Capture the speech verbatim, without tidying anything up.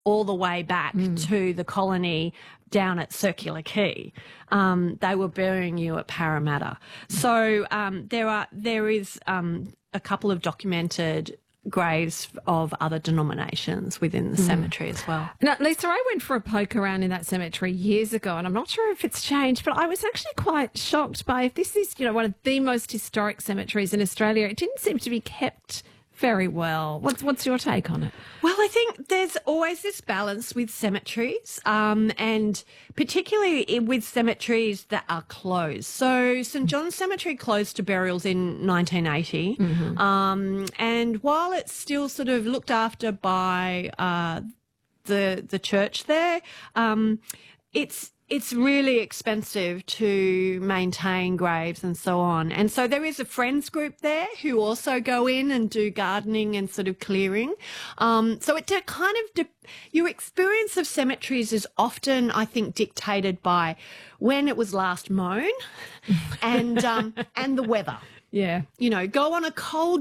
all the way back mm. to the colony down at Circular Quay. Um, they were burying you at Parramatta. So um, there are there is um, a couple of documented graves of other denominations within the mm. cemetery as well. Now, Lisa, I went for a poke around in that cemetery years ago, and I'm not sure if it's changed, but I was actually quite shocked by, if this is, you know, one of the most historic cemeteries in Australia, it didn't seem to be kept very well. What's what's your take on it? Well, I think there's always this balance with cemeteries, um, and particularly with cemeteries that are closed. So St John's Cemetery closed to burials in nineteen eighty, mm-hmm. um, and while it's still sort of looked after by uh, the the church there, um, it's It's really expensive to maintain graves and so on. And so there is a friends group there who also go in and do gardening and sort of clearing. Um, so it kind of, de- your experience of cemeteries is often, I think, dictated by when it was last mown and, um, and the weather. Yeah. You know, go on a cold